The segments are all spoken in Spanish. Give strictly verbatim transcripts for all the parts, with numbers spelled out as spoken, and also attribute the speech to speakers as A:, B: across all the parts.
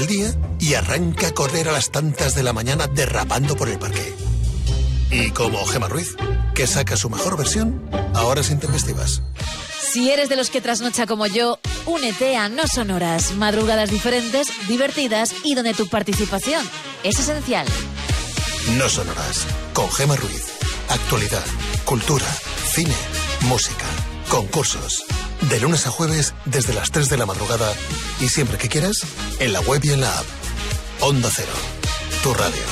A: el día y arranca a correr a las tantas de la mañana derrapando por el parque. Y como Gemma Ruiz, que saca su mejor versión a horas intempestivas.
B: Si eres de los que trasnocha como yo, únete a No Sonoras, madrugadas diferentes, divertidas y donde tu participación es esencial.
A: No Sonoras, con Gemma Ruiz. Actualidad, cultura, cine, música, concursos. De lunes a jueves desde las tres de la madrugada y siempre que quieras, en la web y en la app. Onda Cero, tu radio.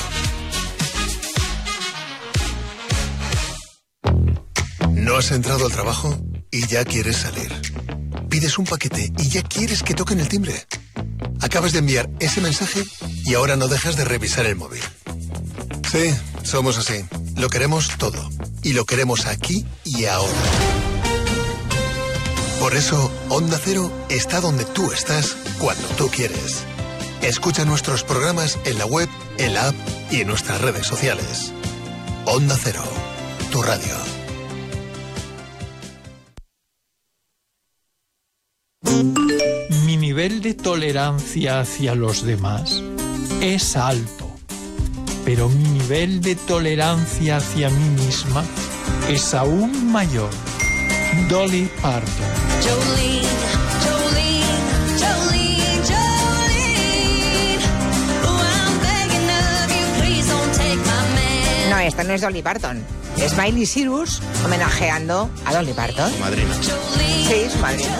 A: ¿No has entrado al trabajo y ya quieres salir? Pides un paquete y ya quieres que toquen el timbre. Acabas de enviar ese mensaje y ahora no dejas de revisar el móvil. Sí, somos así. Lo queremos todo. Y lo queremos aquí y ahora. Por eso, Onda Cero está donde tú estás cuando tú quieres. Escucha nuestros programas en la web, en la app y en nuestras redes sociales. Onda Cero, tu radio.
C: Mi nivel de tolerancia hacia los demás es alto, pero mi nivel de tolerancia hacia mí misma es aún mayor. Dolly Parton.
D: Jolene, Jolene, Jolene, Jolene. Oh, I'm begging of you, please don't take my man.
E: No, esta no es Dolly Parton. Es Miley Cyrus homenajeando a Dolly Parton.
F: Madrina.
E: Sí, su madrina.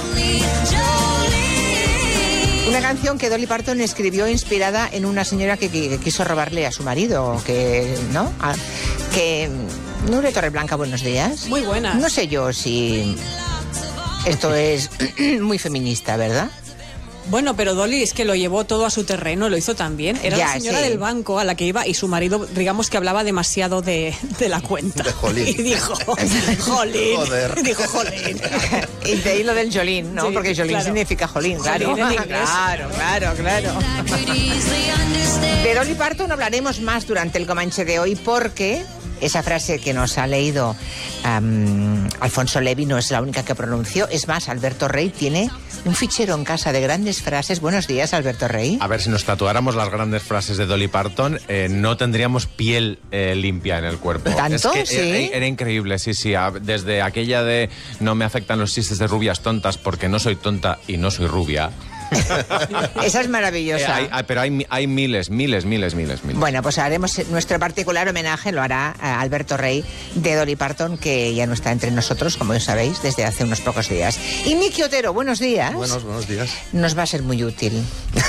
E: Una canción que Dolly Parton escribió inspirada en una señora que, que, que quiso robarle a su marido, que, ¿no? A, que... Nuria Torreblanca, buenos días.
G: Muy buenas.
E: No sé yo si esto es muy feminista, ¿verdad?
G: Bueno, pero Dolly es que lo llevó todo a su terreno, lo hizo también. Era
E: Ya,
G: la señora
E: sí.
G: del banco a la que iba y su marido, digamos que hablaba demasiado de, de la cuenta.
F: De jolín.
G: Y dijo, jolín.
F: Joder.
G: Dijo, jolín.
E: Y de ahí lo del jolín, ¿no?
G: Sí,
E: Porque jolín
G: claro.
E: significa jolín, claro.
G: Jolín en inglés.
E: Claro, claro, claro. De Dolly Parton hablaremos más durante el Comanche de hoy porque esa frase que nos ha leído um, Alfonso Levi no es la única que pronunció. Es más, Alberto Rey tiene un fichero en casa de grandes frases. Buenos días, Alberto Rey.
F: A ver, si nos tatuáramos las grandes frases de Dolly Parton, eh, no tendríamos piel eh, limpia en el cuerpo.
E: ¿Tanto?
F: Es que
E: Sí.
F: era, era increíble, sí, sí. A- Desde aquella de no me afectan los chistes de rubias tontas porque no soy tonta y no soy rubia.
E: Esa es
F: Eh,
E: maravillosa.
F: hay- hay- pero hay, hay miles, miles, miles, miles, miles.
E: Bueno, pues haremos nuestro particular homenaje, lo hará a Alberto Rey de Dolly Parton, que ya no está entre nosotros, como ya sabéis, desde hace unos pocos días. Y Miki Otero, buenos días.
H: Buenos, buenos días.
E: Nos va a ser muy útil.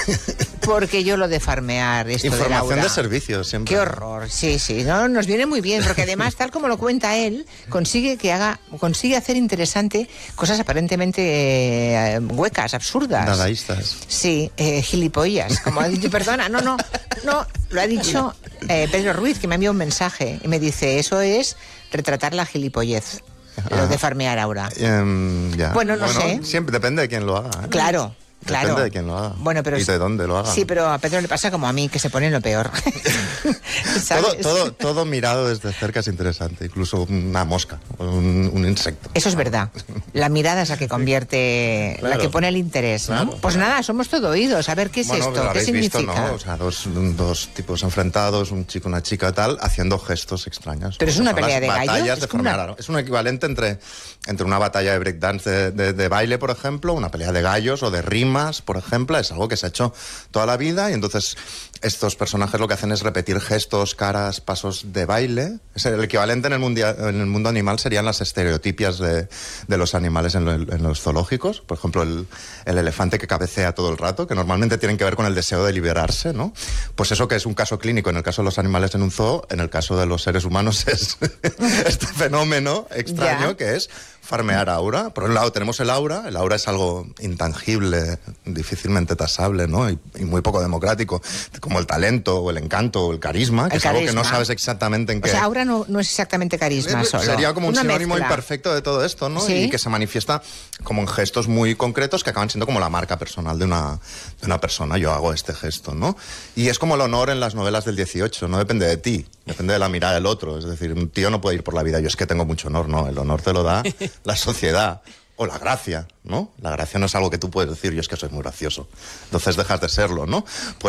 E: Porque yo lo de farmear, esto de
H: Información
E: Laura,
H: de servicio, siempre.
E: qué horror, sí, sí, no, nos viene muy bien, porque además, tal como lo cuenta él, consigue que haga, consigue hacer interesante cosas aparentemente eh, huecas, absurdas.
H: Dadaístas.
E: Sí, eh, gilipollas, como ha dicho, perdona, no, no, no, lo ha dicho eh, Pedro Ruiz, que me ha enviado un mensaje y me dice, eso es retratar la gilipollez, lo
H: Ah.
E: de farmear ahora.
H: Em, ya.
E: Bueno, no sé.
H: Siempre depende de quién lo haga. ¿eh?
E: Claro. Claro.
H: Depende de quién lo haga.
E: Bueno, pero
H: y de dónde lo haga.
E: Sí, pero a Pedro le pasa como a mí, que se pone en lo peor.
H: todo,
E: ¿Sabes?
H: todo, todo mirado desde cerca es interesante, incluso una mosca o un, un insecto.
E: Eso es verdad. La mirada es la que convierte,
H: Claro.
E: la que pone el interés, ¿no?
H: Claro.
E: Pues nada, somos todo oídos. A ver, ¿qué es
H: Bueno,
E: esto?
H: lo
E: ¿Qué
H: habéis
E: significa?
H: visto, ¿no? O sea, dos, dos tipos enfrentados, un chico y una chica tal, haciendo gestos extraños.
E: Pero es
H: Como
E: una
H: son
E: pelea
H: las
E: de gallos,
H: batallas
E: es
H: de
E: como una-
H: farmear. Es un equivalente entre, entre una batalla de breakdance de, de, de baile, por ejemplo, una pelea de gallos o de rimas, por ejemplo. Es algo que se ha hecho toda la vida y entonces estos personajes lo que hacen es repetir gestos, caras, pasos de baile. Es el equivalente en el, mundia- en el mundo animal serían las estereotipias de, de los animales en, lo- en los zoológicos. Por ejemplo, el, el elefante que cabecea todo el rato, que normalmente tienen que ver con el deseo de liberarse, ¿no? Pues eso que es un caso clínico en el caso de los animales en un zoo, en el caso de los seres humanos es este fenómeno extraño
E: Ya.
H: que es farmear aura. Por un lado tenemos el aura, el aura es algo intangible, difícilmente tasable, ¿no? Y, y muy poco democrático, como el talento o el encanto o el carisma, que
E: El
H: es algo que no
E: carisma.
H: sabes exactamente en
E: O
H: qué...
E: sea, ahora no, no es exactamente carisma solo.
H: Sería como un
E: Una
H: sinónimo
E: mezcla.
H: imperfecto de todo esto, ¿no?
E: Sí.
H: Y que se manifiesta como en gestos muy concretos que acaban siendo como la marca personal de una, de una persona. Yo hago este gesto, ¿no? Y es como el honor en las novelas del dieciocho, no depende de ti, depende de la mirada del otro. Es decir, un tío no puede ir por la vida, yo es que tengo mucho honor, ¿no? El honor te lo da la sociedad. O la gracia, ¿no? La gracia no es algo que tú puedes decir, yo es que soy muy gracioso. Entonces dejas de serlo, ¿no? Pues